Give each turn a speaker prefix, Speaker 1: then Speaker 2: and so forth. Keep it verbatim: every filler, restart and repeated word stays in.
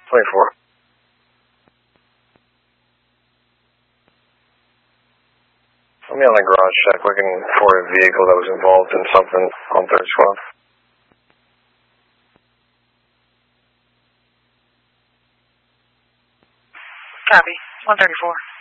Speaker 1: twenty-four. Let me on the garage check looking for a vehicle that was involved in something on third squad.
Speaker 2: Copy. one thirty-four.